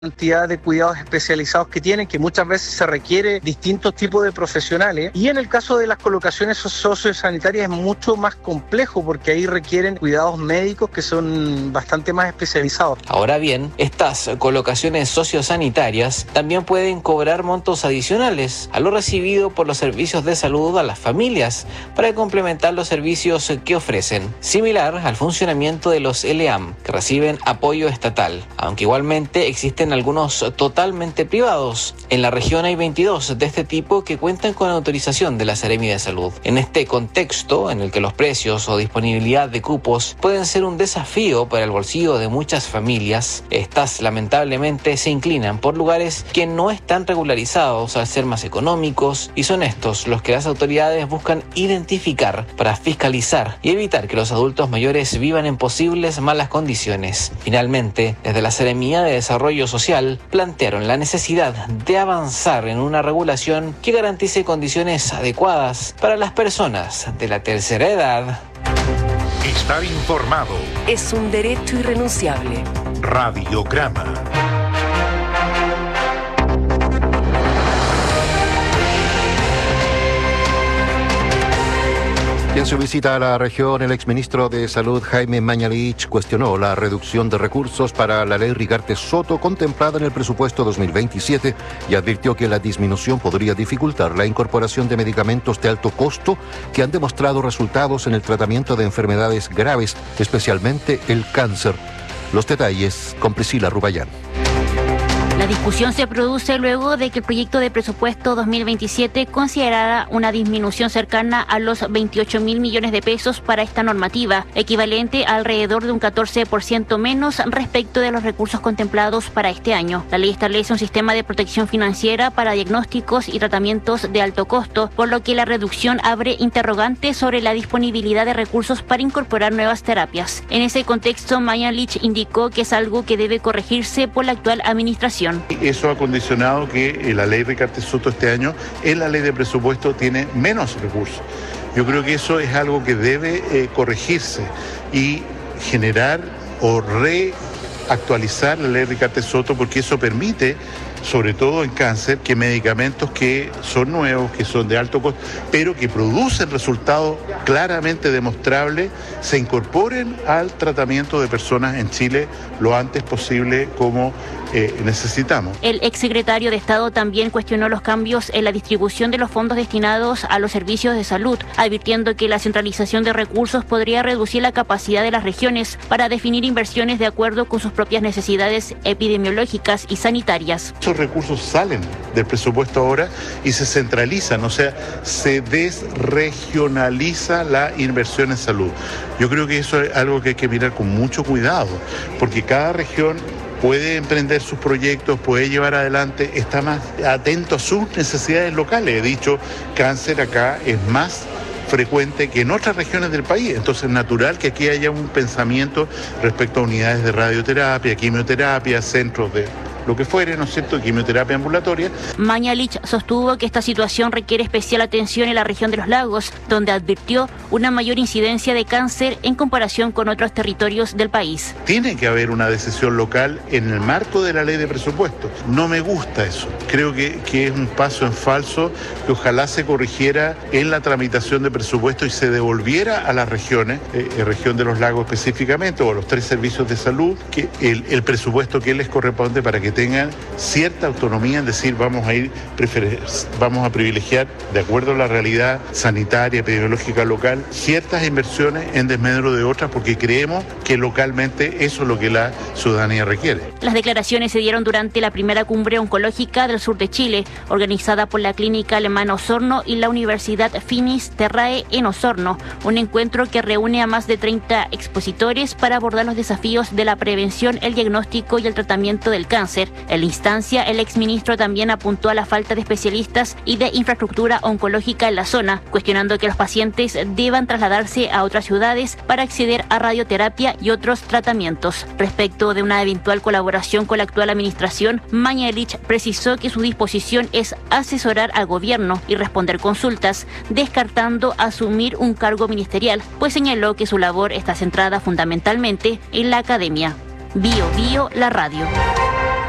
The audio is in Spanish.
cantidad de cuidados especializados que tienen, que muchas veces se requiere distintos tipos de profesionales, y en el caso de las colocaciones sociosanitarias es mucho más complejo porque ahí requieren cuidados médicos que son bastante más especializados. Ahora bien, estas colocaciones sociosanitarias también pueden cobrar montos adicionales a lo recibido por los servicios de salud a las familias para complementar los servicios que ofrecen, similar al funcionamiento de los LEAM, que reciben apoyo estatal, aunque igualmente existen algunos totalmente privados. En la región hay 22 de este tipo que cuentan con autorización de la Seremi de Salud. En este contexto, en el que los precios o disponibilidad de cupos pueden ser un desafío para el bolsillo de muchas familias, estas lamentablemente se inclinan por lugares que no están regularizados al ser más económicos, y son estos los que las autoridades buscan identificar para fiscalizar y evitar que los adultos mayores vivan en posibles malas condiciones. Finalmente, desde la Seremía de Desarrollo Social plantearon la necesidad de avanzar en una regulación que garantice condiciones adecuadas para las personas de la tercera edad. Estar informado es un derecho irrenunciable. Radiograma. En su visita a la región, el exministro de Salud, Jaime Mañalich, cuestionó la reducción de recursos para la ley Rigarte Soto contemplada en el presupuesto 2027 y advirtió que la disminución podría dificultar la incorporación de medicamentos de alto costo que han demostrado resultados en el tratamiento de enfermedades graves, especialmente el cáncer. Los detalles con Priscila Rubayán. La discusión se produce luego de que el proyecto de presupuesto 2027 considerara una disminución cercana a los 28.000 millones de pesos para esta normativa, equivalente a alrededor de un 14% menos respecto de los recursos contemplados para este año. La ley establece un sistema de protección financiera para diagnósticos y tratamientos de alto costo, por lo que la reducción abre interrogantes sobre la disponibilidad de recursos para incorporar nuevas terapias. En ese contexto, Mañalich indicó que es algo que debe corregirse por la actual administración. Eso ha condicionado que la ley Rigarte Soto este año en la ley de presupuesto tiene menos recursos. Yo creo que eso es algo que debe corregirse y generar o reactualizar la ley Rigarte Soto, porque eso permite, sobre todo en cáncer, que medicamentos que son nuevos, que son de alto costo, pero que producen resultados claramente demostrables, se incorporen al tratamiento de personas en Chile lo antes posible como necesitamos. El exsecretario de Estado también cuestionó los cambios en la distribución de los fondos destinados a los servicios de salud, advirtiendo que la centralización de recursos podría reducir la capacidad de las regiones para definir inversiones de acuerdo con sus propias necesidades epidemiológicas y sanitarias. Esos recursos salen del presupuesto ahora y se centralizan, o sea, se desregionaliza la inversión en salud. Yo creo que eso es algo que hay que mirar con mucho cuidado, porque cada región puede emprender sus proyectos, puede llevar adelante, está más atento a sus necesidades locales. He dicho, cáncer acá es más frecuente que en otras regiones del país, entonces es natural que aquí haya un pensamiento respecto a unidades de radioterapia, quimioterapia, centros de lo que fuere, ¿no es cierto?, quimioterapia ambulatoria. Mañalich sostuvo que esta situación requiere especial atención en la región de los lagos, donde advirtió una mayor incidencia de cáncer en comparación con otros territorios del país. Tiene que haber una decisión local en el marco de la ley de presupuesto. No me gusta eso. Creo que es un paso en falso, que ojalá se corrigiera en la tramitación de presupuesto y se devolviera a las regiones, región de los lagos específicamente, o a los 3 servicios de salud, que el presupuesto que les corresponde para que tengan cierta autonomía en decir vamos a privilegiar, de acuerdo a la realidad sanitaria, epidemiológica local, ciertas inversiones en desmedro de otras, porque creemos que localmente eso es lo que la ciudadanía requiere. Las declaraciones se dieron durante la primera cumbre oncológica del sur de Chile, organizada por la Clínica Alemana Osorno y la Universidad Finis Terrae en Osorno, un encuentro que reúne a más de 30 expositores para abordar los desafíos de la prevención, el diagnóstico y el tratamiento del cáncer. En la instancia, el exministro también apuntó a la falta de especialistas y de infraestructura oncológica en la zona, cuestionando que los pacientes deban trasladarse a otras ciudades para acceder a radioterapia y otros tratamientos. Respecto de una eventual colaboración con la actual administración, Mañalich precisó que su disposición es asesorar al gobierno y responder consultas, descartando asumir un cargo ministerial, pues señaló que su labor está centrada fundamentalmente en la academia. Bio, la radio.